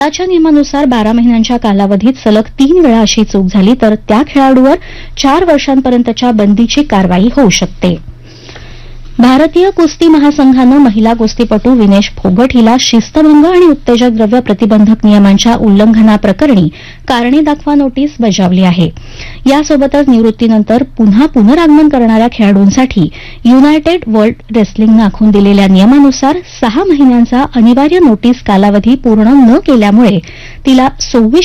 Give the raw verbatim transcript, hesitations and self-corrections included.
च्या नियमानुसार बारा महिन्यांच्या कालावधीत सलग तीन वेळा अशी चूक झाली तर त्या खेळाडूवर चार वर्षांपर्यंतच्या बंदीची कारवाई होऊ शकते. भारतीय कुस्ती महासंघानं महिला कुस्तीपटू विनेश फोगट हिला शिस्तभंग आणि उत्तेजक द्रव्य प्रतिबंधक नियमांच्या उल्लंघनाप्रकरणी कारणे दाखवा नोटीस बजावली आहे. यासोबतच निवृत्तीनंतर पुन्हा पुनरागमन करणाऱ्या खेळाडूंसाठी युनायटेड वर्ल्ड रेसलिंगनं आखून दिलेल्या नियमानुसार सहा महिन्यांचा अनिवार्य नोटीस कालावधी पूर्ण न केल्यामुळे तिला सव्वीस